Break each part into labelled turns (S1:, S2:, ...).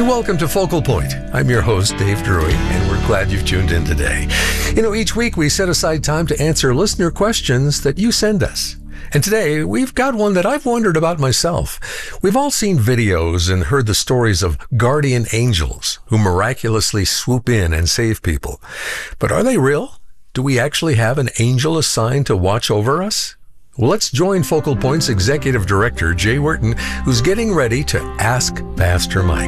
S1: And welcome to Focal Point. I'm your host, Dave Drury, and we're glad you've tuned in today. Each week we set aside time to answer listener questions that you send us. And today, we've got one that I've wondered about myself. We've all seen videos and heard the stories of guardian angels who miraculously swoop in and save people. But are they real? Do we actually have an angel assigned to watch over us? Well, let's join Focal Point's Executive Director, Jay Wharton, who's getting ready to ask Pastor Mike.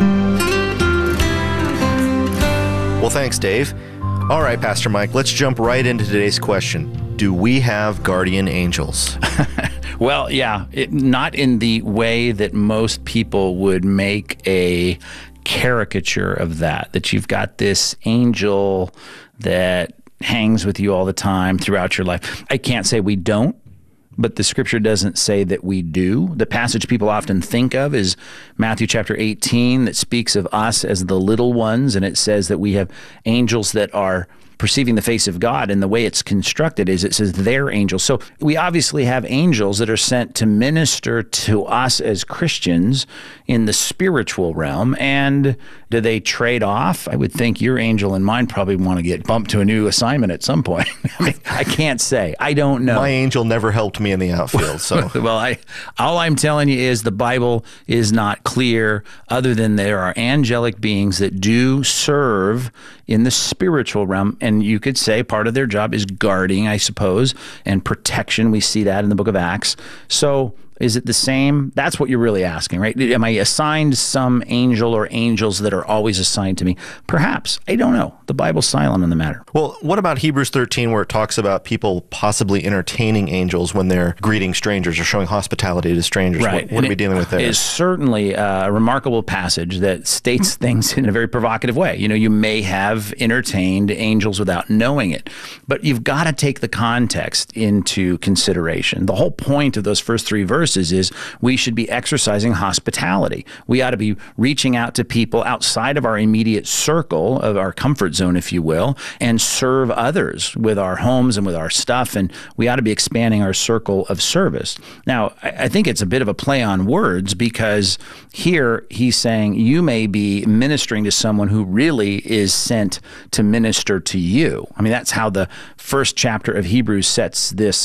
S2: Well, thanks, Dave. All right, Pastor Mike, let's jump right into today's question. Do we have guardian angels?
S3: Well, yeah, not in the way that most people would make a caricature of that you've got this angel that hangs with you all the time throughout your life. I can't say we don't, but the scripture doesn't say that we do. The passage people often think of is Matthew chapter 18 that speaks of us as the little ones, and it says that we have angels that are perceiving the face of God, and the way it's constructed is it says they're angels. So we obviously have angels that are sent to minister to us as Christians in the spiritual realm. And do they trade off? I would think your angel and mine probably want to get bumped to a new assignment at some point. I can't say. I don't know.
S2: My angel never helped me in the outfield. So
S3: well, all I'm telling you is the Bible is not clear, other than there are angelic beings that do serve in the spiritual realm. And you could say part of their job is guarding, I suppose, and protection. We see that in the book of Acts. So is it the same? That's what you're really asking, right? Am I assigned some angel or angels that are always assigned to me? Perhaps. I don't know. The Bible's silent on the matter.
S2: Well, what about Hebrews 13, where it talks about people possibly entertaining angels when they're greeting strangers or showing hospitality to strangers?
S3: Right.
S2: What are we dealing with there?
S3: It is certainly a remarkable passage that states things in a very provocative way. You may have entertained angels without knowing it, but you've got to take the context into consideration. The whole point of those first three verses is we should be exercising hospitality. We ought to be reaching out to people outside of our immediate circle of our comfort zone, if you will, and serve others with our homes and with our stuff. And we ought to be expanding our circle of service. Now, I think it's a bit of a play on words, because here he's saying you may be ministering to someone who really is sent to minister to you. I mean, that's how the first chapter of Hebrews sets this